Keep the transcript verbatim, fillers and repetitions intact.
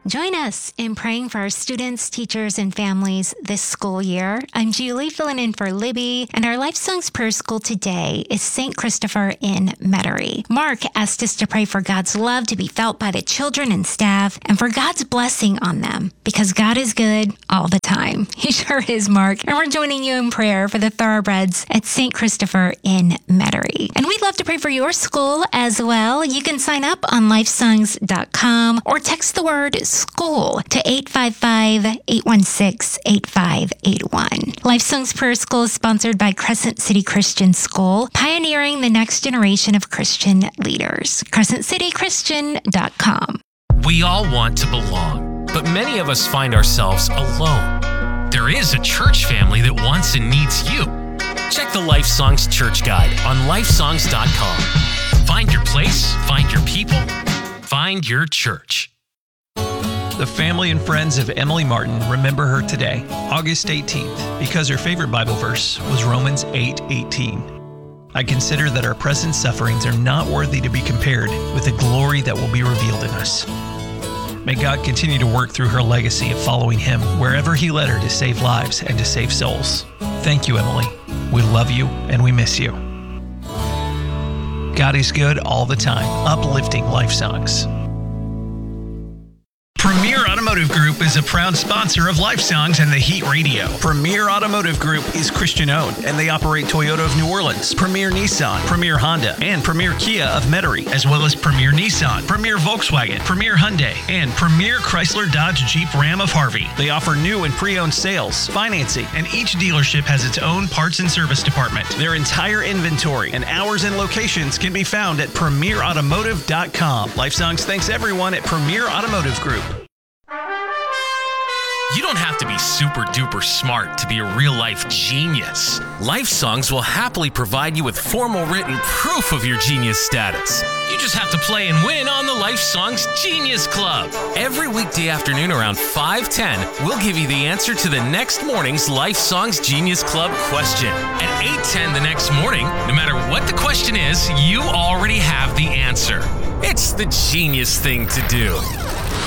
Join us in praying for our students, teachers, and families this school year. I'm Julie, filling in for Libby, and our Life Songs Prayer School today is Saint Christopher in Metairie. Mark asked us to pray for God's love to be felt by the children and staff, and for God's blessing on them, because God is good all the time. He sure is, Mark, and we're joining you in prayer for the Thoroughbreds at Saint Christopher in Metairie. And we'd love to pray for your school as well. You can sign up on life songs dot com or text the word SCHOOL to eight five five, eight one six, eight five eight one. Life Songs Prayer School is sponsored by Crescent City Christian School, pioneering the next generation of Christian leaders. crescent city christian dot com. We all want to belong, but many of us find ourselves alone. There is a church family that wants and needs you. Check the Life Songs Church Guide on life songs dot com. Find your place, find your people, find your church. The family and friends of Emily Martin remember her today, August eighteenth, because her favorite Bible verse was Romans eight eighteen. I consider that our present sufferings are not worthy to be compared with the glory that will be revealed in us. May God continue to work through her legacy of following Him wherever He led her to save lives and to save souls. Thank you, Emily. We love you and we miss you. God is good all the time, uplifting life songs. Premier Automotive Group is a proud sponsor of Life Songs and the Heat Radio. Premier Automotive Group is Christian-owned, and they operate Toyota of New Orleans, Premier Nissan, Premier Honda, and Premier Kia of Metairie, as well as Premier Nissan, Premier Volkswagen, Premier Hyundai, and Premier Chrysler Dodge Jeep Ram of Harvey. They offer new and pre-owned sales, financing, and each dealership has its own parts and service department. Their entire inventory and hours and locations can be found at premier automotive dot com. Life Songs thanks everyone at Premier Automotive Group. You don't have to be super duper smart to be a real life genius. Life Songs will happily provide you with formal written proof of your genius status. You just have to play and win on the Life Songs Genius Club. Every weekday afternoon around five ten, we'll give you the answer to the next morning's Life Songs Genius Club question. At eight ten the next morning, no matter what the question is, you already have the answer. It's the genius thing to do.